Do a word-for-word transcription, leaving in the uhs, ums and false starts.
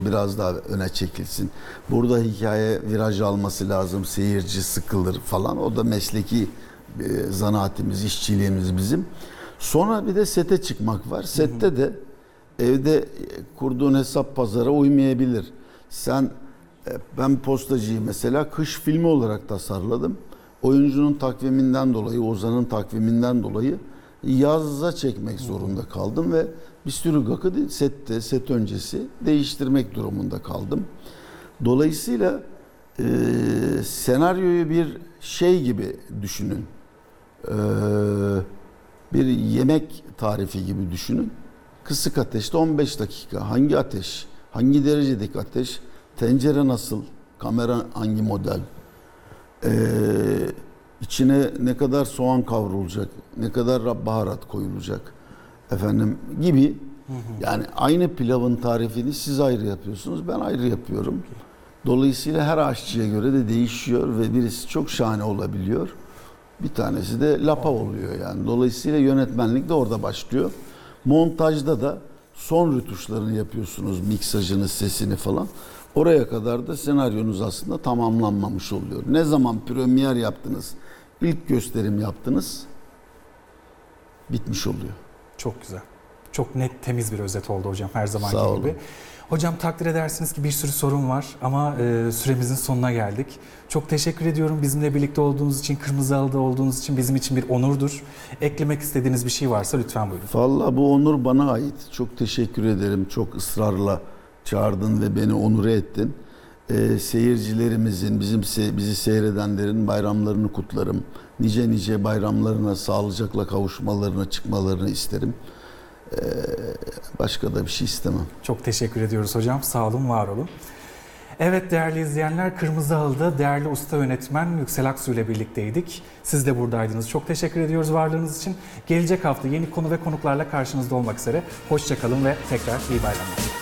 biraz daha öne çekilsin. Burada hikaye viraj alması lazım, seyirci sıkılır falan. O da mesleki e, zanaatimiz, işçiliğimiz bizim. Sonra bir de sete çıkmak var. Sette de evde kurduğun hesap pazara uymayabilir. Sen, e, ben Postacı'yı mesela kış filmi olarak tasarladım. Oyuncunun takviminden dolayı, Ozan'ın takviminden dolayı yazza çekmek zorunda kaldım ve bir sürü gakı sette, set öncesi değiştirmek durumunda kaldım. Dolayısıyla e, senaryoyu bir şey gibi düşünün. E, bir yemek tarifi gibi düşünün. Kısık ateşte on beş dakika. Hangi ateş? Hangi derecedeki ateş? Tencere nasıl? Kamera hangi model? Ee, içine ne kadar soğan kavrulacak, ne kadar baharat koyulacak efendim gibi. Hı hı. Yani aynı pilavın tarifini siz ayrı yapıyorsunuz, ben ayrı yapıyorum. Dolayısıyla her aşçıya göre de değişiyor ve birisi çok şahane olabiliyor. Bir tanesi de lapa oluyor yani. Dolayısıyla yönetmenlik de orada başlıyor. Montajda da son rötuşlarını yapıyorsunuz, miksajını, sesini falan. Oraya kadar da senaryonuz aslında tamamlanmamış oluyor. Ne zaman premier yaptınız, ilk gösterim yaptınız, bitmiş oluyor. Çok güzel. Çok net, temiz bir özet oldu hocam, her zamanki Sağ olun. gibi. Hocam takdir edersiniz ki bir sürü sorun var ama e, süremizin sonuna geldik. Çok teşekkür ediyorum bizimle birlikte olduğunuz için, Kırmızı Halı'da olduğunuz için bizim için bir onurdur. Eklemek istediğiniz bir şey varsa lütfen buyurun. Vallahi bu onur bana ait. Çok teşekkür ederim. Çok ısrarla çağırdın ve beni onur ettin. Ee, seyircilerimizin, bizim se bizi seyredenlerin bayramlarını kutlarım. Nice nice bayramlarına sağlıcakla kavuşmalarını, çıkmalarını isterim. Ee, başka da bir şey istemem. Çok teşekkür ediyoruz hocam. Sağ olun, var olun. Evet değerli izleyenler, Kırmızı Halı'da değerli usta yönetmen Yüksel Aksu ile birlikteydik. Siz de buradaydınız. Çok teşekkür ediyoruz varlığınız için. Gelecek hafta yeni konu ve konuklarla karşınızda olmak üzere. Hoşça kalın ve tekrar iyi bayramlar.